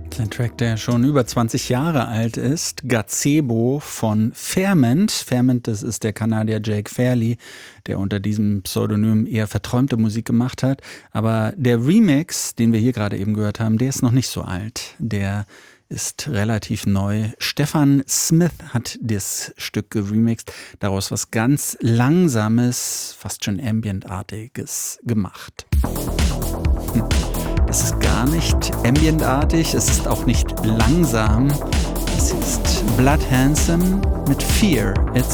Ein Track, der schon über 20 Jahre alt ist. Gazebo von Fairment. Fairment, das ist der Kanadier Jake Fairley, der unter diesem Pseudonym eher verträumte Musik gemacht hat. Aber der Remix, den wir hier gerade eben gehört haben, der ist noch nicht so alt. Der ist relativ neu. Stefan Smith hat das Stück geremixed, daraus was ganz Langsames, fast schon Ambient-artiges gemacht. Es ist gar nicht ambientartig, es ist auch nicht langsam. Es ist Blood Handsome mit Fear.